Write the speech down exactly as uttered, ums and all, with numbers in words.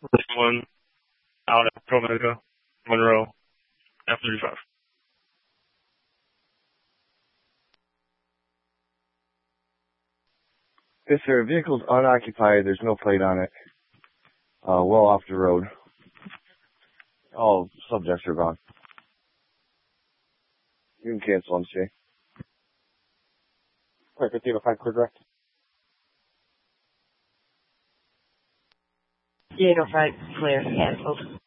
First one out at Promega, Monroe, F thirty-five. Yes, sir. Vehicle's unoccupied. There's no plate on it. Uh, well off the road. All subjects are gone. You can cancel them, Shay. Quick, fifteen oh five, clear direct. fifteen oh five, clear, canceled.